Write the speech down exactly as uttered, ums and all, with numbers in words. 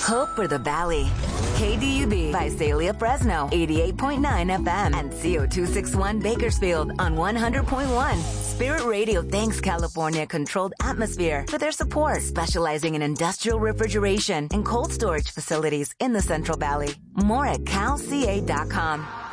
Hope for the Valley. K D U B, Visalia, Fresno, eighty-eight point nine F M, and C O two sixty-one Bakersfield on one hundred point one. Spirit Radio thanks California Controlled Atmosphere for their support, specializing in industrial refrigeration and cold storage facilities in the Central Valley. More at cal c a dot com.